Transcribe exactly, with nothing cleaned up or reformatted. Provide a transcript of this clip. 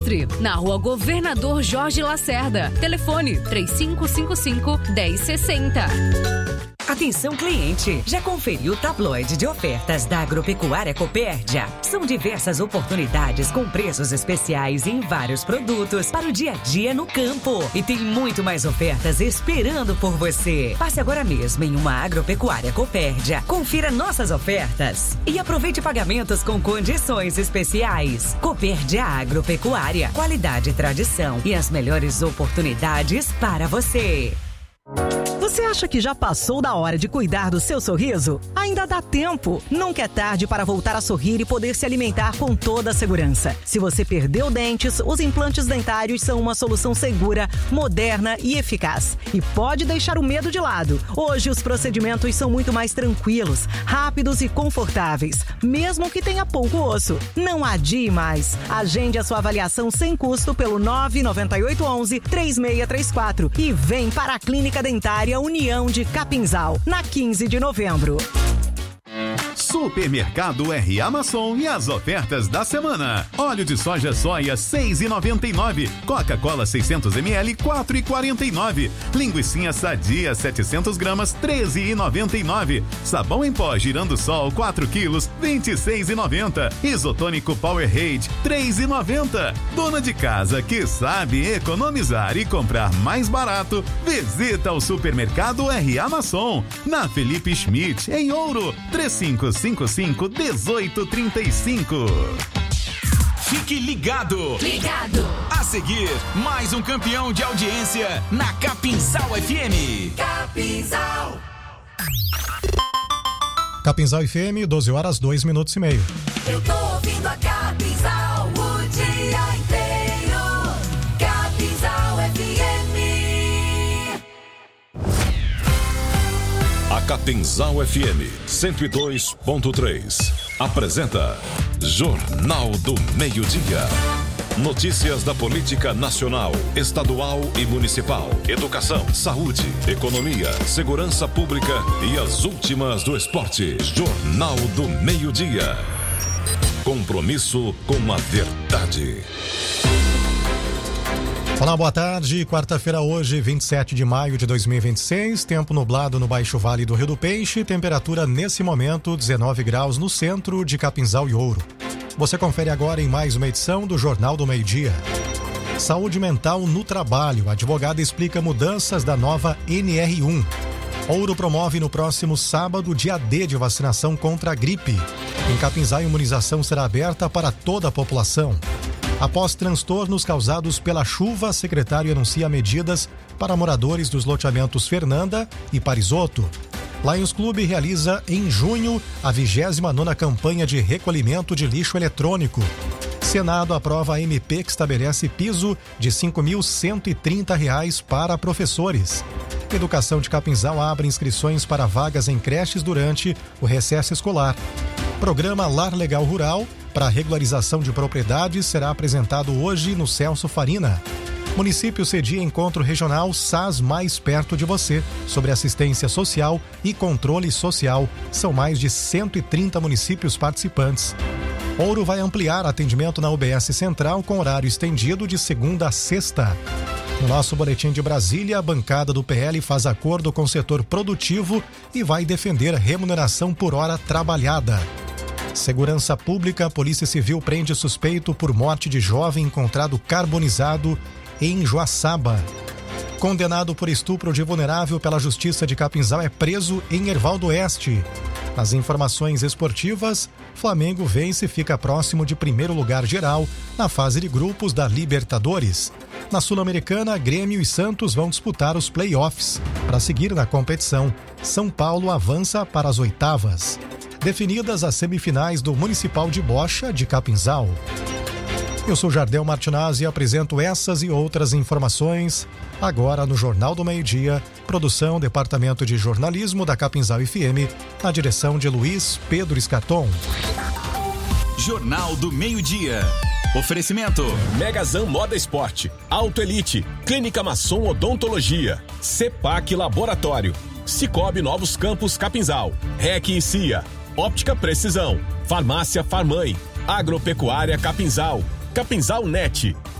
Silvestre, na Rua Governador Jorge Lacerda. Telefone três cinco cinco cinco, um zero seis zero. Atenção cliente, já conferiu o tabloide de ofertas da Agropecuária Copérdia? São diversas oportunidades com preços especiais em vários produtos para o dia a dia no campo. E tem muito mais ofertas esperando por você. Passe agora mesmo em uma Agropecuária Copérdia, confira nossas ofertas e aproveite pagamentos com condições especiais. Copérdia Agropecuária, qualidade e tradição e as melhores oportunidades para você. Você acha que já passou da hora de cuidar do seu sorriso? Ainda dá tempo. Nunca é tarde para voltar a sorrir e poder se alimentar com toda a segurança. Se você perdeu dentes, os implantes dentários são uma solução segura, moderna e eficaz. E pode deixar o medo de lado. Hoje os procedimentos são muito mais tranquilos, rápidos e confortáveis, mesmo que tenha pouco osso. Não adie mais. Agende a sua avaliação sem custo pelo nove nove oito um um, três seis três quatro e vem para a Clínica Dentária União de Capinzal, na quinze de novembro. Supermercado R. Amason e as ofertas da semana. Óleo de soja soia seis reais e noventa e nove centavos. Coca-Cola seiscentos mililitros quatro reais e quarenta e nove centavos. Linguicinha sadia setecentas gramas treze reais e noventa e nove centavos. Sabão em pó Girando Sol quatro quilos vinte e seis reais e noventa centavos. Isotônico Powerade três reais e noventa centavos. Dona de casa que sabe economizar e comprar mais barato, visita o Supermercado R. Amason na Felipe Schmidt em Ouro três cinco cinco cinco, um oito três cinco. Fique ligado! Ligado! A seguir, mais um campeão de audiência na Capinzal F M. Capinzal! Capinzal F M, doze horas, dois minutos e meio. Eu tô ouvindo a Capinzal o dia inteiro. Capinzal F M. A Capinzal F M cento e dois ponto três apresenta Jornal do Meio-Dia. Notícias da política nacional, estadual e municipal, educação, saúde, economia, segurança pública e as últimas do esporte. Jornal do Meio-Dia. Compromisso com a verdade. Olá, boa tarde. Quarta-feira hoje, vinte e sete de maio de dois mil e vinte e seis. Tempo nublado no Baixo Vale do Rio do Peixe. Temperatura nesse momento dezenove graus no centro de Capinzal e Ouro. Você confere agora em mais uma edição do Jornal do Meio-Dia. Saúde mental no trabalho. A advogada explica mudanças da nova N R um. Ouro promove no próximo sábado dia D de vacinação contra a gripe. Em Capinzal, a imunização será aberta para toda a população. Após transtornos causados pela chuva, secretário anuncia medidas para moradores dos loteamentos Fernanda e Parisotto. Lions Clube realiza em junho a vigésima nona campanha de recolhimento de lixo eletrônico. Senado aprova a M P que estabelece piso de cinco mil cento e trinta reais para professores. Educação de Capinzal abre inscrições para vagas em creches durante o recesso escolar. Programa Lar Legal Rural para regularização de propriedades será apresentado hoje no Celso Farina. Município cedia encontro regional S A S mais perto de você, sobre assistência social e controle social. São mais de cento e trinta municípios participantes. Ouro vai ampliar atendimento na U B S Central com horário estendido de segunda a sexta. No nosso boletim de Brasília, a bancada do P L faz acordo com o setor produtivo e vai defender remuneração por hora trabalhada. Segurança Pública, a Polícia Civil prende suspeito por morte de jovem encontrado carbonizado em Joaçaba. Condenado por estupro de vulnerável pela Justiça de Capinzal é preso em Herval do Oeste. Nas informações esportivas, Flamengo vence e fica próximo de primeiro lugar geral na fase de grupos da Libertadores. Na Sul-Americana, Grêmio e Santos vão disputar os play-offs. Para seguir na competição, São Paulo avança para as oitavas. Definidas as semifinais do Municipal de Bocha de Capinzal. Eu sou Jardel Martinazzi e apresento essas e outras informações agora no Jornal do Meio-Dia, produção Departamento de Jornalismo da Capinzal F M, na direção de Luiz Pedro Escarton. Jornal do Meio-Dia. Oferecimento Megazan Moda Esporte, Auto Elite, Clínica Masson Odontologia, Cepac Laboratório, Cicobi Novos Campos Capinzal, R E C e C I A, Óptica Precisão, Farmácia Farmãe, Agropecuária Capinzal, Capinzal Net,